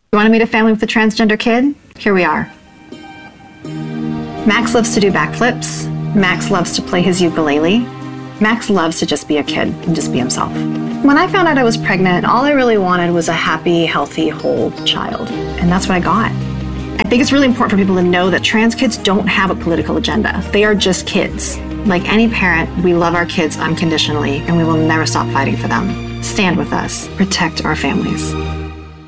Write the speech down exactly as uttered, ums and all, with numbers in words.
You want to meet a family with a transgender kid? Here we are. Max loves to do backflips. Max loves to play his ukulele. Max loves to just be a kid and just be himself. When I found out I was pregnant, all I really wanted was a happy, healthy, whole child. And that's what I got. I think it's really important for people to know that trans kids don't have a political agenda. They are just kids. Like any parent, we love our kids unconditionally, and we will never stop fighting for them. Stand with us. Protect our families.